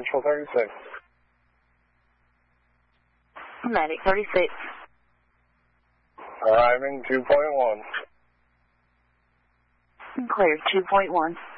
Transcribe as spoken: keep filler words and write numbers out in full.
Central thirty-six. Medic thirty-six. Arriving two point one. Clear two point one.